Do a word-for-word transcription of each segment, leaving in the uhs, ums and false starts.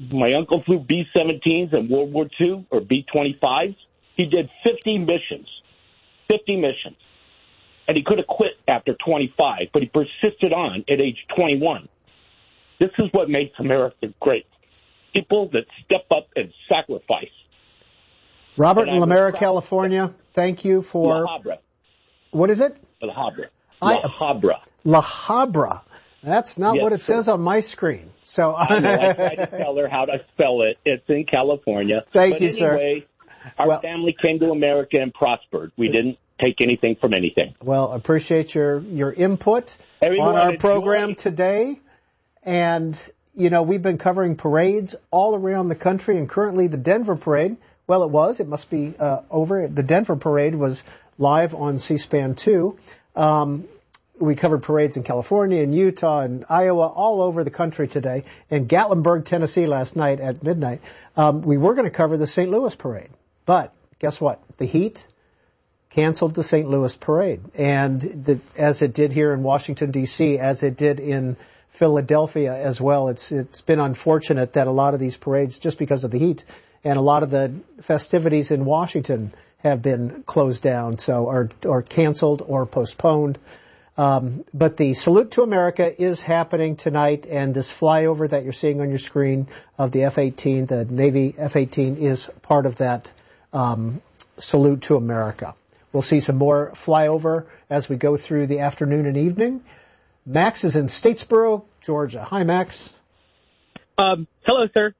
my uncle flew B seventeens in World War Two or B twenty-fives. He did fifty missions, fifty missions. And he could have quit after twenty-five, but he persisted on at age twenty-one. This is what makes America great. People that step up and sacrifice. Robert in La Mera, California, thank you for... La Habra. What is it? La Habra. La Habra. La Habra. That's not yes, what it sir. says on my screen. So I know. I tried to tell her how to spell it. It's in California. Thank but you, anyway, sir. Our well, family came to America and prospered. We didn't take anything from anything. Well, appreciate your, your input Everyone on our program enjoy. today. And, you know, we've been covering parades all around the country, and currently the Denver parade, well, it was. It must be uh, over. The Denver parade was live on C-SPAN two. Um, we covered parades in California and Utah and Iowa, all over the country today. In Gatlinburg, Tennessee last night at midnight. Um, we were going to cover the Saint Louis parade. But guess what? The heat canceled the Saint Louis parade. And the, as it did here in Washington, D C, as it did in Philadelphia as well, it's it's been unfortunate that a lot of these parades, just because of the heat, and a lot of the festivities in Washington have been closed down, so or or canceled or postponed. Um, but the Salute to America is happening tonight, and this flyover that you're seeing on your screen of the F eighteen, the Navy F eighteen, is part of that um, Salute to America. We'll see some more flyover as we go through the afternoon and evening. Max is in Statesboro, Georgia. Hi, Max. Um, hello, sir.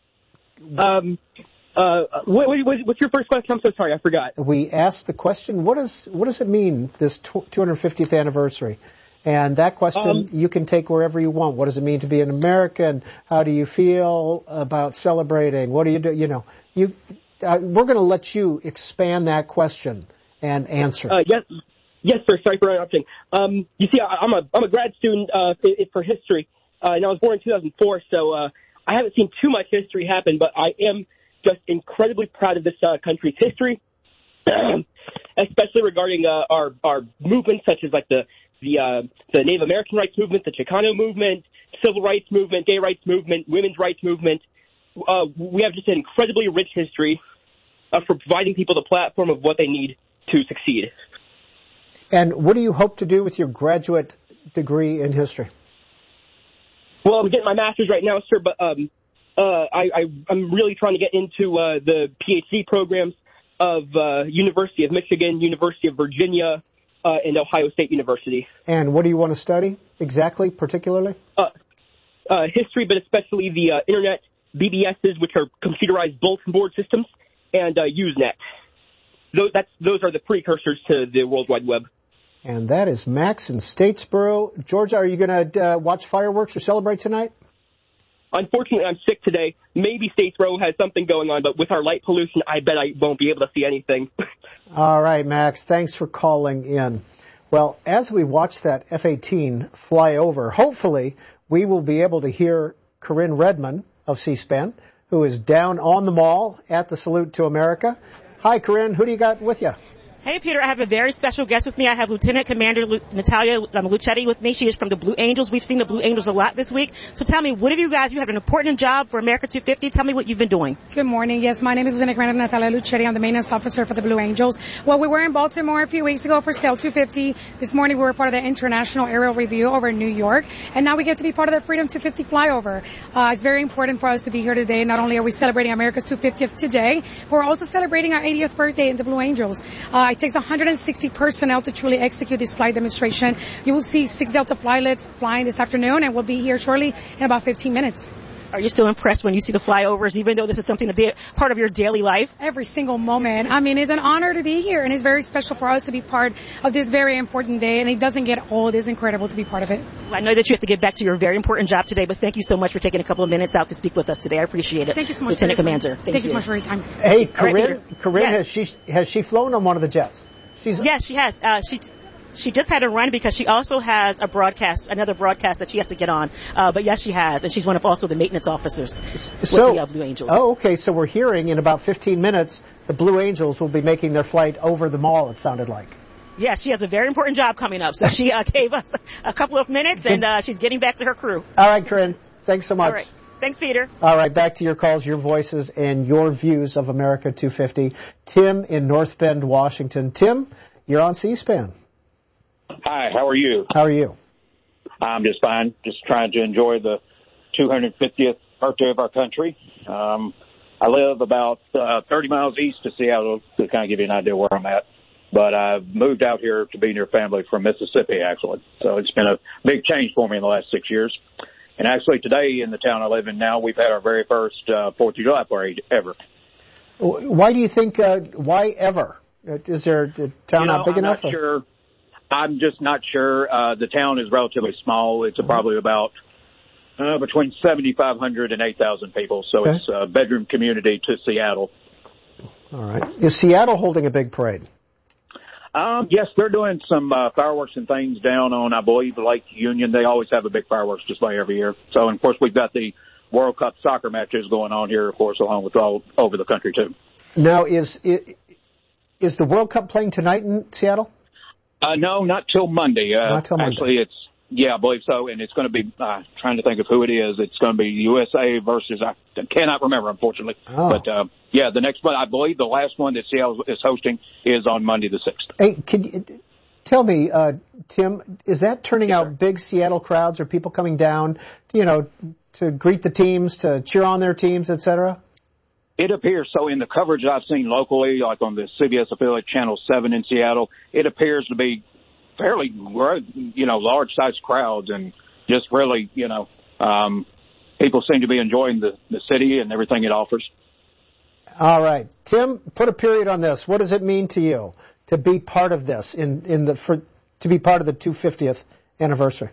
Um, uh, what, what, what's your first question? I'm so sorry, I forgot. We asked the question, what does what does it mean, this two hundred fiftieth anniversary? And that question um, you can take wherever you want. What does it mean to be an American? How do you feel about celebrating? What do you do? You know, you uh, we're going to let you expand that question and answer. Uh, yes, yes, sir. Sorry for interrupting. Um, you see, I, I'm a I'm a grad student uh, for history, uh, and I was born in two thousand four, so. Uh, I haven't seen too much history happen, but I am just incredibly proud of this uh, country's history, especially regarding uh, our our movements, such as like the the uh, the Native American rights movement, the Chicano movement, civil rights movement, gay rights movement, women's rights movement. Uh, we have just an incredibly rich history uh, for providing people the platform of what they need to succeed. And what do you hope to do with your graduate degree in history? Well, I'm getting my master's right now, sir, but um, uh, I, I, I'm really trying to get into uh, the PhD programs of uh, University of Michigan, University of Virginia, uh, and Ohio State University. And what do you want to study exactly, particularly? Uh, uh, history, but especially the uh, Internet, B B Ss, which are computerized bulletin board systems, and uh, Usenet. Those, that's, those are the precursors to the World Wide Web. And that is Max in Statesboro, Georgia. Are you going to uh, watch fireworks or celebrate tonight? Unfortunately, I'm sick today. Maybe Statesboro has something going on, but with our light pollution, I bet I won't be able to see anything. All right, Max. Thanks for calling in. Well, as we watch that F eighteen fly over, hopefully we will be able to hear Corinne Redmond of C-SPAN, who is down on the mall at the Salute to America. Hi, Corinne. Who do you got with you? Hey, Peter, I have a very special guest with me. I have Lieutenant Commander Lu- Natalia um, Lucetti with me. She is from the Blue Angels. We've seen the Blue Angels a lot this week. So tell me, what have you guys, you have an important job for America two fifty. Tell me what you've been doing. Good morning. Yes, my name is Lieutenant Commander Natalia Lucetti. I'm the maintenance officer for the Blue Angels. Well, we were in Baltimore a few weeks ago for Sail two fifty. This morning we were part of the International Aerial Review over in New York. And now we get to be part of the Freedom two fifty flyover. Uh, it's very important for us to be here today. Not only are we celebrating America's two hundred fiftieth today, but we're also celebrating our eightieth birthday in the Blue Angels. Uh, it takes one hundred sixty personnel to truly execute this flight demonstration. You will see six Delta flightlets flying this afternoon, and we'll be here shortly in about fifteen minutes. Are you still impressed when you see the flyovers, even though this is something that part of your daily life? Every single moment. I mean, it's an honor to be here, and it's very special for us to be part of this very important day, and it doesn't get old. It's incredible to be part of it. Well, I know that you have to get back to your very important job today, but thank you so much for taking a couple of minutes out to speak with us today. I appreciate it. Thank you so much, Lieutenant Commander. Thank, thank you so much for your time. Hey, Corinne, right, Corinne yes. has she has she flown on one of the jets? She's yes, she has. Uh, she. She just had to run because she also has a broadcast, another broadcast that she has to get on. Uh, but yes, she has, and she's one of also the maintenance officers so, with the uh, Blue Angels. Oh, okay. So we're hearing in about fifteen minutes the Blue Angels will be making their flight over the mall. It sounded like. Yes, she has a very important job coming up. So she uh, gave us a couple of minutes, and uh, she's getting back to her crew. All right, Corinne. Thanks so much. All right. Thanks, Peter. All right, back to your calls, your voices, and your views of America two fifty. Tim in North Bend, Washington. Tim, you're on C-SPAN. Hi, how are you? How are you? I'm just fine. Just trying to enjoy the two hundred fiftieth birthday of our country. Um, I live about uh, thirty miles east of Seattle to kind of give you an idea where I'm at. But I've moved out here to be near family from Mississippi, actually. So it's been a big change for me in the last six years. And actually today in the town I live in now, we've had our very first uh, fourth of July parade ever. Why do you think, uh, why ever? Is there the town you know, not big I'm enough? Not sure. I'm just not sure. Uh, the town is relatively small. It's mm-hmm. probably about uh, between seventy-five hundred and eight thousand people. So okay. It's a bedroom community to Seattle. All right. Is Seattle holding a big parade? Um, yes, they're doing some uh, fireworks and things down on, I believe, Lake Union. They always have a big fireworks display every year. So, and of course, we've got the World Cup soccer matches going on here, of course, along with all over the country, too. Now, is is the World Cup playing tonight in Seattle? Uh, no, not till Monday. Uh, not till Monday. Actually, it's, yeah, I believe so. And it's going to be, uh, trying to think of who it is. It's going to be U S A versus, I cannot remember, unfortunately. Oh. But, uh, yeah, the next one, I believe the last one that Seattle is hosting is on Monday the sixth. Hey, can you tell me, uh, Tim, is that turning yes, out sir. big Seattle crowds? Are people coming down, you know, to greet the teams, to cheer on their teams, et cetera? It appears so. In the coverage I've seen locally, like on the C B S affiliate Channel seven in Seattle, it appears to be fairly, you know, large-sized crowds and just really, you know, um, people seem to be enjoying the, the city and everything it offers. All right. Tim, put a period on this. What does it mean to you to be part of this, in, in the for, to be part of the two hundred fiftieth anniversary?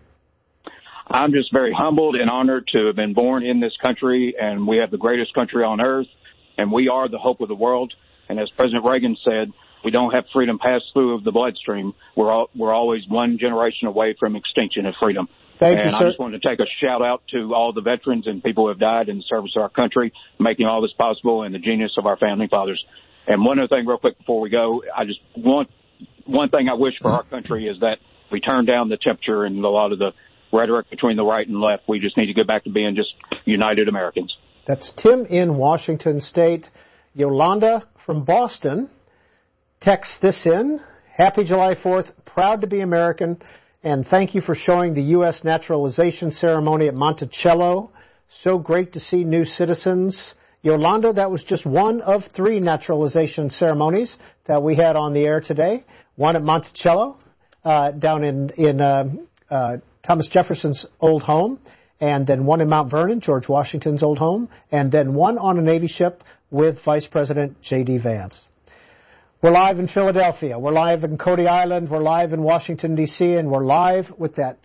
I'm just very humbled and honored to have been born in this country, and we have the greatest country on earth, and we are the hope of the world. And as President Reagan said, we don't have freedom pass through of the bloodstream. We're all, we're always one generation away from extinction of freedom. Thank and you, I sir. just wanted to take a shout out to all the veterans and people who have died in the service of our country, making all this possible, and the genius of our founding fathers. And one other thing real quick before we go, I just want, one thing I wish for our country is that we turn down the temperature and a lot of the rhetoric between the right and left. We just need to get back to being just united Americans. That's Tim in Washington State. Yolanda from Boston texts this in. Happy July fourth. Proud to be American. And thank you for showing the U S naturalization ceremony at Monticello. So great to see new citizens. Yolanda, that was just one of three naturalization ceremonies that we had on the air today. One at Monticello, uh, down in, in uh, uh, Thomas Jefferson's old home, and then one in Mount Vernon, George Washington's old home, and then one on a Navy ship with Vice President J D Vance. We're live in Philadelphia. We're live in Cody Island. We're live in Washington, D C, and we're live with that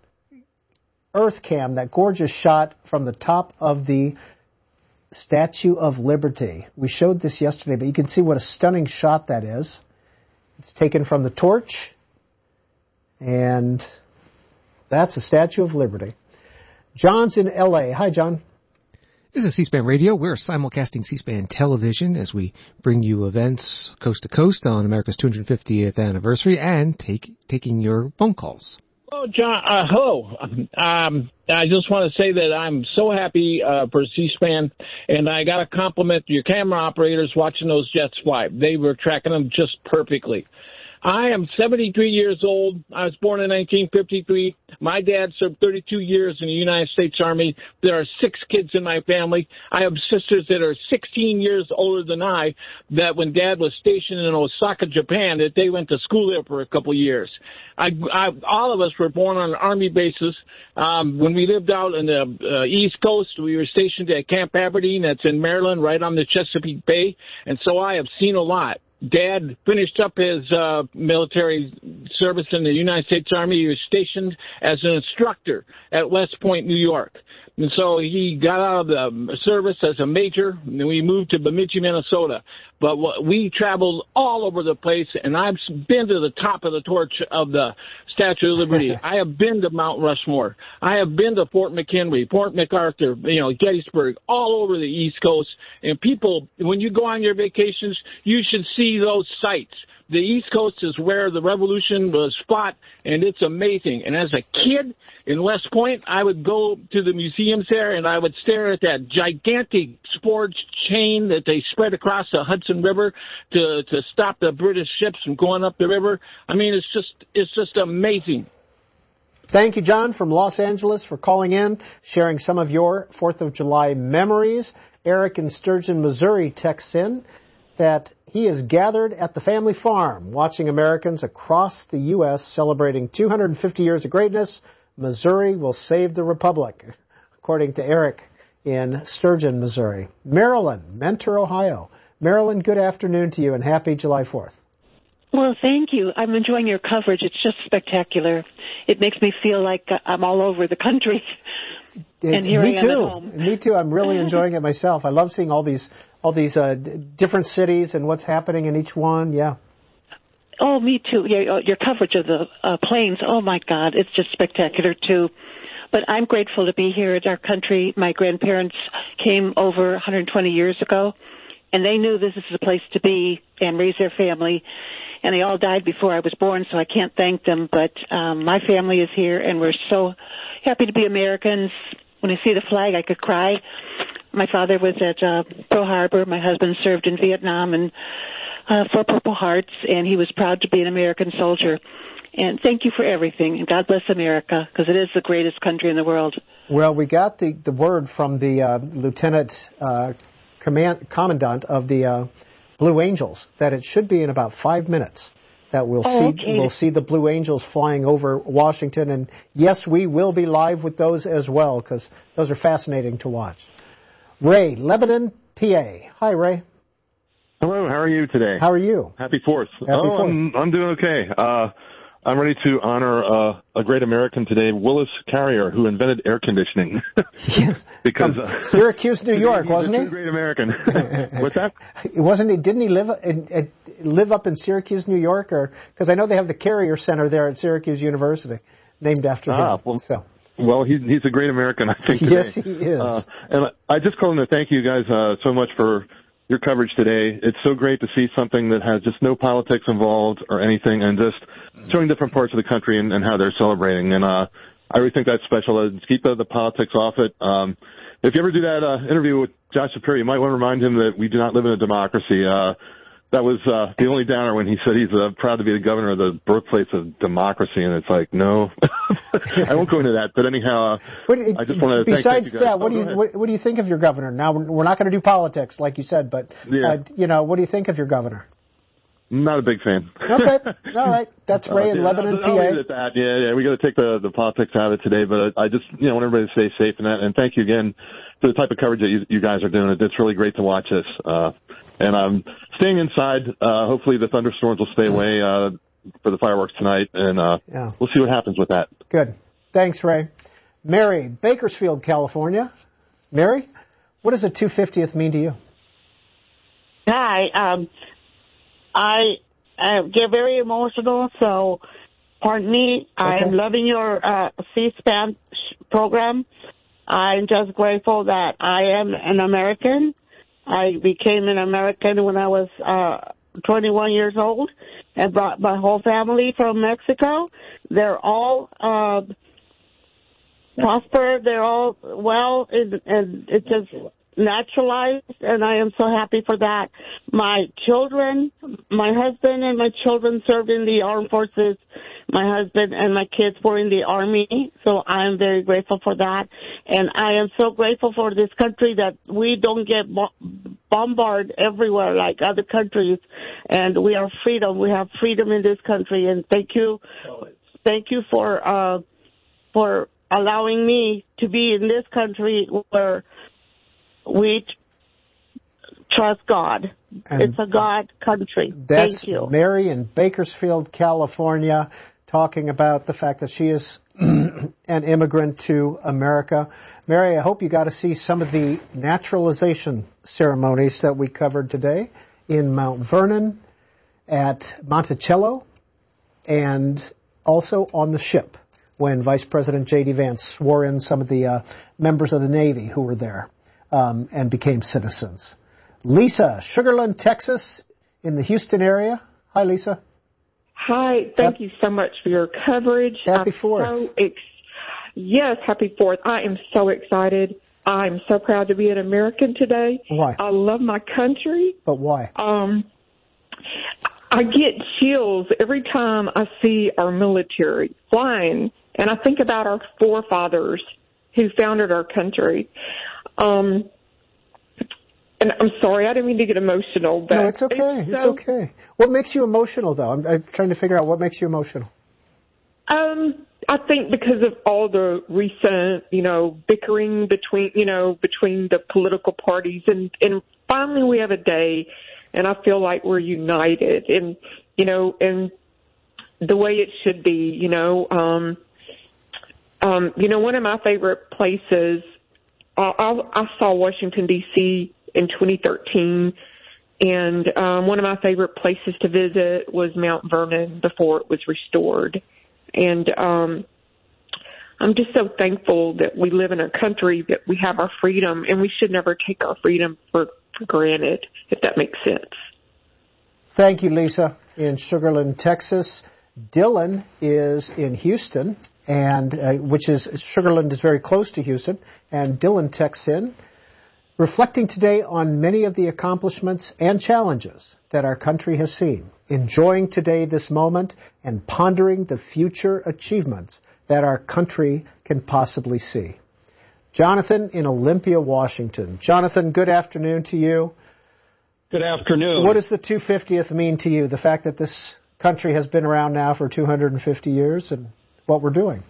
Earth Cam, that gorgeous shot from the top of the Statue of Liberty. We showed this yesterday, but you can see what a stunning shot that is. It's taken from the torch, and that's the Statue of Liberty. John's in L A. Hi, John. This is C-SPAN Radio. We're simulcasting C-SPAN television as we bring you events coast to coast on America's two hundred fiftieth anniversary and take taking your phone calls. Hello, John. Uh, hello. Um, I just want to say that I'm so happy uh, for C-SPAN, and I got to compliment your camera operators watching those jets fly. They were tracking them just perfectly. I am seventy-three years old. I was born in nineteen fifty-three. My dad served thirty-two years in the United States Army. There are six kids in my family. I have sisters that are sixteen years older than I, that when Dad was stationed in Osaka, Japan, that they went to school there for a couple of years. I, I, all of us were born on Army bases. Um, when we lived out in the uh, East Coast, we were stationed at Camp Aberdeen. That's in Maryland, right on the Chesapeake Bay. And so I have seen a lot. Dad finished up his uh, military service in the United States Army. He was stationed as an instructor at West Point, New York. And so he got out of the service as a major, and we moved to Bemidji, Minnesota. But we traveled all over the place, and I've been to the top of the torch of the Statue of Liberty. I have been to Mount Rushmore. I have been to Fort McHenry, Fort MacArthur, you know, Gettysburg, all over the East Coast. And people, when you go on your vacations, you should see see those sites. The East Coast is where the revolution was fought, and it's amazing. And as a kid in West Point, I would go to the museums there, and I would stare at that gigantic forge chain that they spread across the Hudson River to to stop the British ships from going up the river. I mean, it's just it's just amazing. Thank you, John, from Los Angeles, for calling in, sharing some of your fourth of July memories. Eric in Sturgeon, Missouri, texts in that he is gathered at the family farm watching Americans across the U S celebrating two hundred fifty years of greatness. Missouri will save the Republic, according to Eric in Sturgeon, Missouri. Marilyn, Mentor, Ohio. Marilyn, good afternoon to you and happy July fourth. Well, thank you. I'm enjoying your coverage. It's just spectacular. It makes me feel like I'm all over the country. And here Me I am too. at home. Me too. I'm really enjoying it myself. I love seeing all these all these uh, different cities and what's happening in each one. Yeah. Oh, me too. Your, your coverage of the uh, planes, oh, my God, it's just spectacular, too. But I'm grateful to be here in our country. My grandparents came over one hundred twenty years ago, and they knew this is the place to be and raise their family. And they all died before I was born, so I can't thank them. But um, my family is here, and we're so happy to be Americans. When I see the flag, I could cry. My father was at uh, Pearl Harbor. My husband served in Vietnam and uh, for Purple Hearts, and he was proud to be an American soldier. And thank you for everything, and God bless America, because it is the greatest country in the world. Well, we got the, the word from the uh, Lieutenant uh, command, Commandant of the uh, Blue Angels that it should be in about five minutes that we'll oh, see okay. we'll see the Blue Angels flying over Washington. And, yes, we will be live with those as well, because those are fascinating to watch. Ray, Lebanon, P A. Hi, Ray. Hello, how are you today? How are you? Happy Fourth. Happy oh, Fourth. I'm, I'm doing okay. Uh, I'm ready to honor uh, a great American today, Willis Carrier, who invented air conditioning. Yes. because From uh, Syracuse, New York, he's wasn't a he? Great American. What's that? Wasn't he? Didn't he live in, in, live up in Syracuse, New York? Or because I know they have the Carrier Center there at Syracuse University, named after ah, him. Well, so. well, he's he's a great American, I think. Today. Yes, he is. Uh, and I just called in to thank you guys uh, so much for your coverage today. It's so great to see something that has just no politics involved or anything, and just showing different parts of the country and, and how they're celebrating. And uh, I really think that's special. Uh, just keep the, the politics off it. Um, if you ever do that uh, interview with Josh Shapiro, you might want to remind him that we do not live in a democracy. Uh, that was uh, the only downer when he said he's uh, proud to be the governor of the birthplace of democracy, and it's like, no. I won't go into that, but anyhow, uh, what do you, I just want to besides thank, thank you guys. that, what oh, do you what, what do you think of your governor? Now we're not going to do politics, like you said, but yeah. uh, you know, what do you think of your governor? Not a big fan. Okay, all right. That's Ray uh, in yeah, Lebanon, I'll, I'll P A. leave it at that. Yeah, yeah. We got to take the the politics out of it today, but I, I just you know want everybody to stay safe in that. And thank you again for the type of coverage that you, you guys are doing. It's really great to watch this. Uh, and I'm staying inside. Uh, hopefully the thunderstorms will stay away uh, for the fireworks tonight, and uh, yeah. we'll see what happens with that. Good. Thanks, Ray. Mary, Bakersfield, California. Mary, what does the two hundred fiftieth mean to you? Hi. Um, I, I get very emotional, so pardon me. Okay. I'm loving your uh, C-SPAN program. I'm just grateful that I am an American. I became an American when I was uh, twenty-one years old and brought my whole family from Mexico. They're all uh, prosper. They're all well, and, and it's just naturalized, and I am so happy for that. My children, my husband and my children served in the armed forces. My husband and my kids were in the Army, so I am very grateful for that. And I am so grateful for this country that we don't get bombarded everywhere like other countries, and we are freedom. We have freedom in this country, and thank you, thank you for uh, for allowing me to be in this country where we trust God. And it's a God country. That's Thank you. Mary in Bakersfield, California, talking about the fact that she is an immigrant to America. Mary, I hope you got to see some of the naturalization ceremonies that we covered today in Mount Vernon, at Monticello, and also on the ship when Vice President J D. Vance swore in some of the uh, members of the Navy who were there um, and became citizens. Lisa, Sugar Land, Texas, in the Houston area. Hi, Lisa. Hi. Thank you so much for your coverage. Happy Fourth. So ex- yes, happy Fourth. I am so excited. I'm so proud to be an American today. Why? I love my country. But why? Um, I get chills every time I see our military flying, and I think about our forefathers who founded our country. Um, and I'm sorry, I didn't mean to get emotional. But no, it's okay. It's, so, it's okay. What makes you emotional, though? I'm, I'm trying to figure out what makes you emotional. Um, I think because of all the recent, you know, bickering between, you know, between the political parties, and, and finally we have a day, and I feel like we're united, and, you know, and the way it should be, you know, um, um, you know, one of my favorite places, I, I, I saw Washington, D C in twenty thirteen, and um, one of my favorite places to visit was Mount Vernon before it was restored. And um, I'm just so thankful that we live in a country that we have our freedom, and we should never take our freedom for, for granted, if that makes sense. Thank you, Lisa, in Sugarland, Texas. Dylan is in Houston, and uh, which is Sugarland is very close to Houston, and Dylan texts in, reflecting today on many of the accomplishments and challenges that our country has seen, enjoying today this moment, and pondering the future achievements that our country can possibly see. Jonathan in Olympia, Washington. Jonathan, good afternoon to you. Good afternoon. What does the two hundred fiftieth mean to you, the fact that this country has been around now for two hundred fifty years, and what we're doing?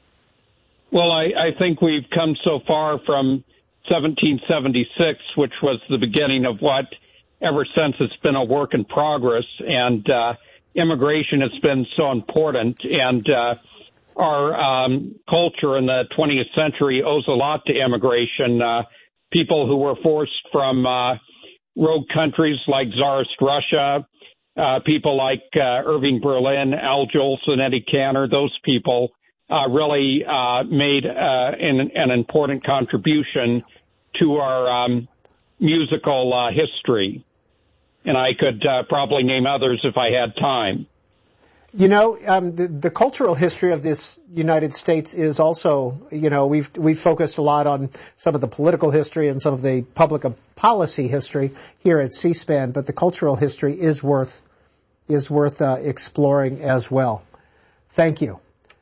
Well, I, I think we've come so far from seventeen seventy-six, which was the beginning of what, ever since, it's been a work in progress, and uh, immigration has been so important, and uh, our um, culture in the twentieth century owes a lot to immigration. Uh, people who were forced from uh, rogue countries like Tsarist Russia, uh, people like uh, Irving Berlin, Al Jolson, Eddie Cantor, those people uh, really uh, made uh, an, an important contribution to our um, musical uh, history. And I could uh, probably name others if I had time. You know, um, the, the cultural history of this United States is also, you know, we've we've focused a lot on some of the political history and some of the public policy history here at C-SPAN, but the cultural history is worth is worth uh, exploring as well. Thank you.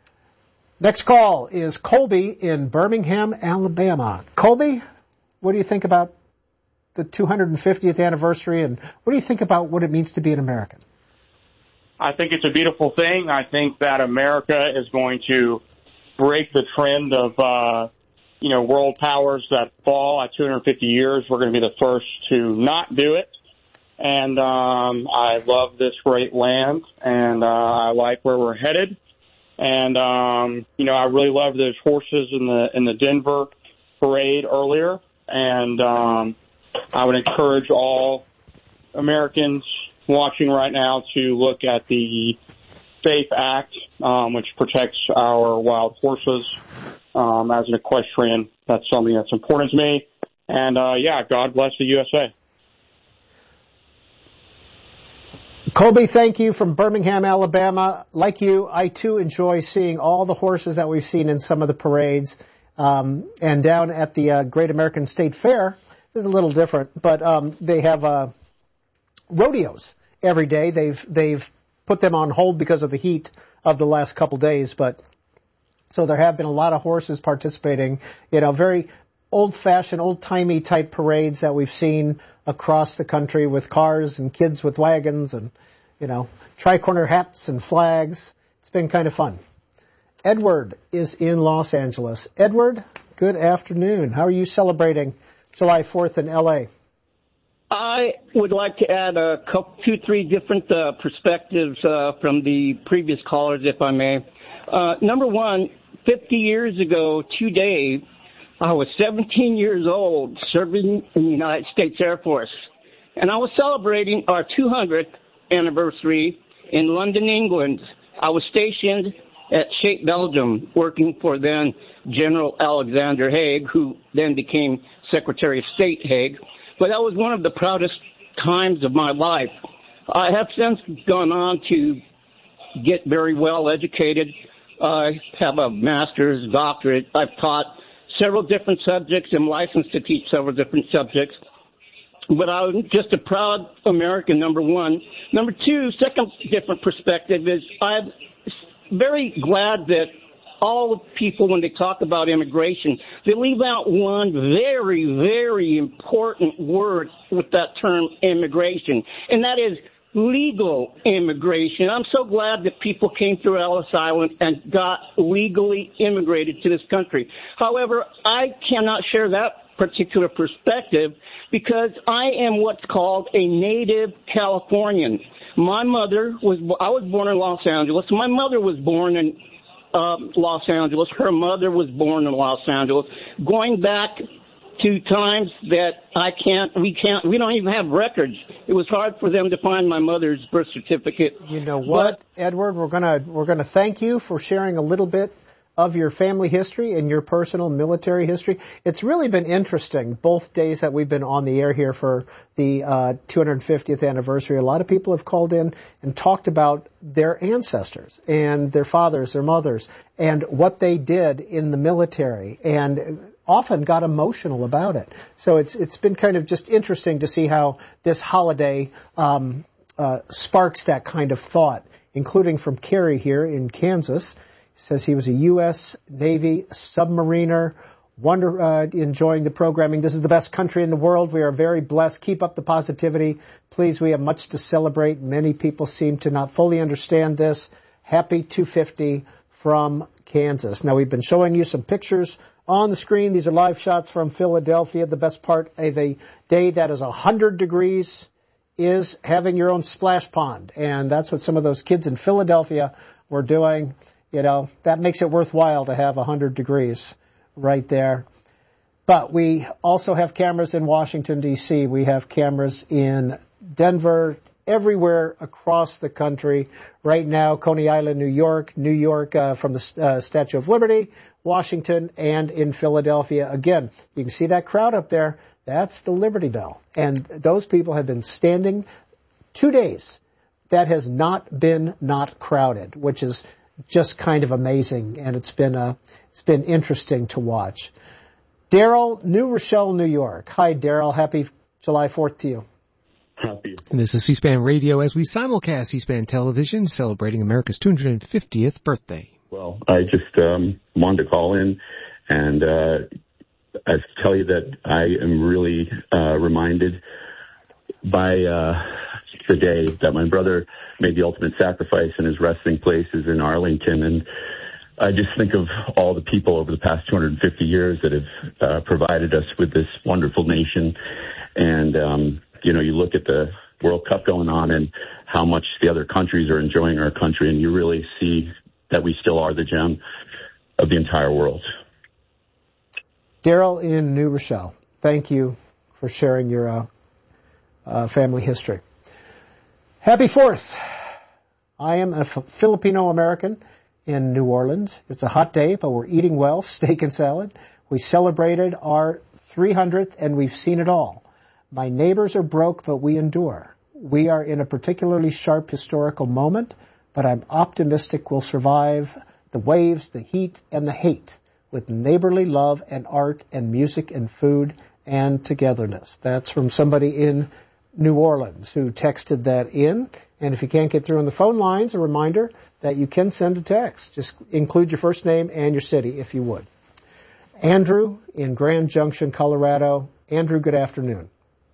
Next call is Colby in Birmingham, Alabama. Colby, what do you think about the two hundred fiftieth anniversary, and what do you think about what it means to be an American? I think it's a beautiful thing. I think that America is going to break the trend of, uh, you know, world powers that fall at two hundred fifty years. We're going to be the first to not do it. And um, I love this great land, and uh, I like where we're headed. And, um, you know, I really love those horses in the in the Denver parade earlier. And um, I would encourage all Americans watching right now to look at the SAFE Act, um, which protects our wild horses. Um, as an equestrian, that's something that's important to me. And, uh, yeah, God bless the U S A. Colby, thank you from Birmingham, Alabama. Like you, I too enjoy seeing all the horses that we've seen in some of the parades. Um, and down at the uh, Great American State Fair, this is a little different, but um, they have uh, rodeos every day. They've they've put them on hold because of the heat of the last couple days, but so there have been a lot of horses participating. You know, very old-fashioned, old-timey type parades that we've seen across the country with cars and kids with wagons and, you know, tri-corner hats and flags. It's been kind of fun. Edward is in Los Angeles. Edward, good afternoon. How are you celebrating July fourth in L A? I would like to add a couple, two, three different uh, perspectives uh, from the previous callers, if I may. Uh, number one, fifty years ago today, I was seventeen years old, serving in the United States Air Force, and I was celebrating our two hundredth anniversary in London, England. I was stationed at Shape, Belgium, working for then General Alexander Haig, who then became Secretary of State Haig. But that was one of the proudest times of my life. I have since gone on to get very well educated. I have a master's, doctorate. I've taught several different subjects. I'm licensed to teach several different subjects. But I'm just a proud American, number one. Number two, second different perspective is I'm very glad that all people, when they talk about immigration, they leave out one very, very important word with that term immigration, and that is legal immigration. I'm so glad that people came through Ellis Island and got legally immigrated to this country. However, I cannot share that particular perspective because I am what's called a native Californian. My mother was, I was born in Los Angeles. My mother was born in uh, Los Angeles. Her mother was born in Los Angeles. Going back to times that I can't, we can't, we don't even have records. It was hard for them to find my mother's birth certificate. You know what, but, Edward, we're gonna we're gonna thank you for sharing a little bit of your family history and your personal military history. It's really been interesting both days that we've been on the air here for the uh, two hundred fiftieth anniversary. A lot of people have called in and talked about their ancestors and their fathers, their mothers, and what they did in the military, and often got emotional about it. So it's it's been kind of just interesting to see how this holiday um, uh, sparks that kind of thought, including from Kerry here in Kansas. He says he was a U S Navy submariner, wonder, uh, enjoying the programming. This is the best country in the world. We are very blessed. Keep up the positivity. Please, we have much to celebrate. Many people seem to not fully understand this. Happy two fifty from Kansas. Now, we've been showing you some pictures on the screen. These are live shots from Philadelphia. The best part of a day that is one hundred degrees is having your own splash pond. And that's what some of those kids in Philadelphia were doing. You know, that makes it worthwhile to have one hundred degrees right there. But we also have cameras in Washington, D C We have cameras in Denver, everywhere across the country. Right now, Coney Island, New York, New York uh, from the uh, Statue of Liberty, Washington, and in Philadelphia. Again, you can see that crowd up there. That's the Liberty Bell. And those people have been standing two days. That has not been not crowded, which is just kind of amazing, and it's been uh, it's been interesting to watch. Daryl, New Rochelle, New York. Hi, Daryl. Happy July fourth to you. Happy. And this is C-SPAN Radio as we simulcast C-SPAN Television, celebrating America's two hundred fiftieth birthday. Well, I just um, wanted to call in and uh, I tell you that I am really uh, reminded by uh, the day that my brother made the ultimate sacrifice in his resting places in Arlington. And I just think of all the people over the past two hundred fifty years that have uh, provided us with this wonderful nation. And, um, you know, you look at the World Cup going on and how much the other countries are enjoying our country, and you really see that we still are the gem of the entire world. Daryl in New Rochelle, thank you for sharing your uh, uh, family history. Happy fourth. I am a F- Filipino-American in New Orleans. It's a hot day, but we're eating well, steak and salad. We celebrated our three hundredth, and we've seen it all. My neighbors are broke, but we endure. We are in a particularly sharp historical moment, but I'm optimistic we'll survive the waves, the heat, and the hate with neighborly love and art and music and food and togetherness. That's from somebody in New Orleans who texted that in. And if you can't get through on the phone lines, a reminder that you can send a text. Just include your first name and your city if you would. Andrew in Grand Junction, Colorado. Andrew, good afternoon.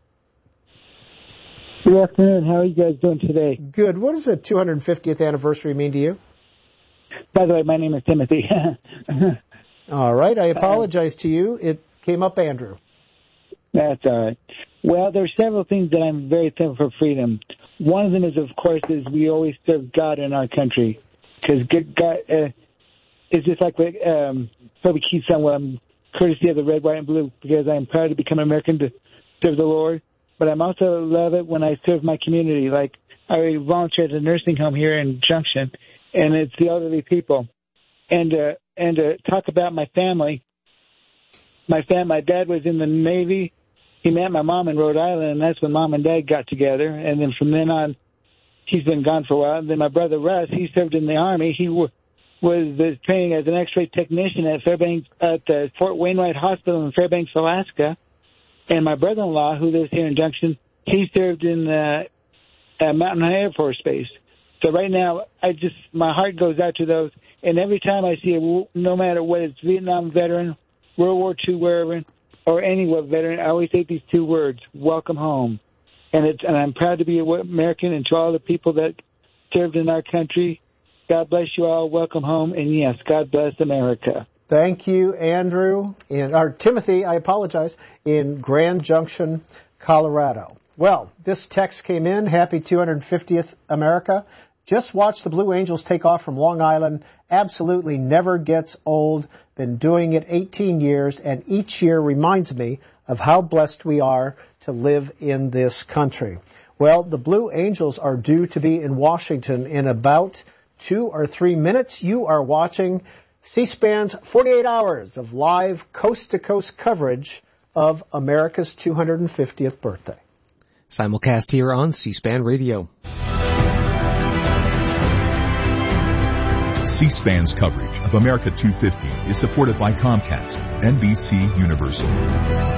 Good afternoon. How are you guys doing today? Good. What does the two hundred fiftieth anniversary mean to you? By the way, my name is Timothy. All right. I apologize to you. It came up Andrew. That's all right. Well, there are several things that I'm very thankful for freedom. One of them is, of course, is we always serve God in our country. Because God uh, is just like um, Toby Keith song, where I'm courtesy of the red, white, and blue, because I am proud to become American to serve the Lord. But I'm also love it when I serve my community. Like, I volunteer at a nursing home here in Junction, and it's the elderly people. And uh, and uh, talk about my family. My fam, my dad was in the Navy. He met my mom in Rhode Island, and that's when Mom and Dad got together. And then from then on, he's been gone for a while. And then my brother Russ, he served in the Army. He w- was uh, training as an X-ray technician at Fairbanks at the Fort Wainwright Hospital in Fairbanks, Alaska. And my brother-in-law, who lives here in Junction, he served in uh, uh, Mountain High Air Force Base. So right now, I just my heart goes out to those. And every time I see a, no matter what it's Vietnam veteran, World War Two veteran, or any veteran, I always say these two words: welcome home. And it's and I'm proud to be an American. And to all the people that served in our country, God bless you all. Welcome home. And yes, God bless America. Thank you, Andrew, in, or Timothy, I apologize, in Grand Junction, Colorado. Well, this text came in. Happy two hundred fiftieth, America. Just watched the Blue Angels take off from Long Island. Absolutely never gets old. Been doing it eighteen years, and each year reminds me of how blessed we are to live in this country. Well, the Blue Angels are due to be in Washington in about two or three minutes. You are watching C-SPAN's forty-eight hours of live coast-to-coast coverage of America's two hundred fiftieth birthday. Simulcast here on C-SPAN Radio. C-SPAN's coverage of America two fifty is supported by Comcast, N B C Universal.